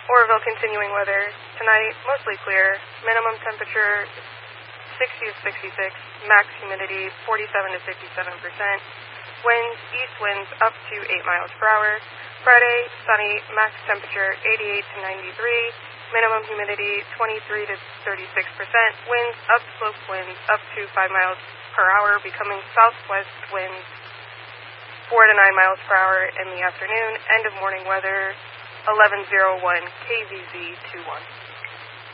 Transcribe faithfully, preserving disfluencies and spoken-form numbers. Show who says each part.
Speaker 1: Oroville continuing weather. Tonight, mostly clear. Minimum temperature sixty to sixty-six. Max humidity forty-seven to fifty-seven percent. Winds, east winds up to eight miles per hour. Friday, sunny. Max temperature eighty-eight to ninety-three. Minimum humidity twenty-three to thirty-six percent. Winds, upslope winds up to five miles per hour, becoming southwest winds four to nine miles per hour in the afternoon. End of morning weather, eleven oh one K V Z two one.